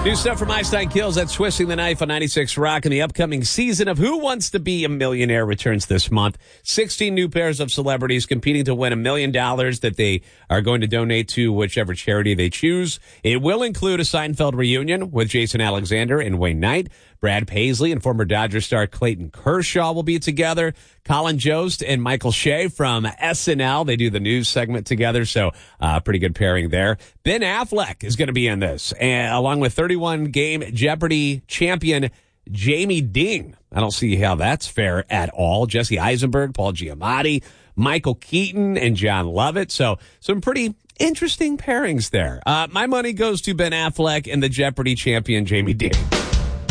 New stuff from Einstein Kills. That's Twisting the Knife on 96 Rock. And the upcoming season of Who Wants to Be a Millionaire returns this month. 16 new pairs of celebrities competing to win $1 million that they are going to donate to whichever charity they choose. It will include a Seinfeld reunion with Jason Alexander and Wayne Knight. Brad Paisley and former Dodger star Clayton Kershaw will be together. Colin Jost and Michael Shea from SNL. They do the news segment together, so pretty good pairing there. Ben Affleck is going to be in this, along with 31-game Jeopardy champion Jamie Ding. I don't see how that's fair at all. Jesse Eisenberg, Paul Giamatti, Michael Keaton, and John Lovett. So some pretty interesting pairings there. My money goes to Ben Affleck and the Jeopardy champion Jamie Ding.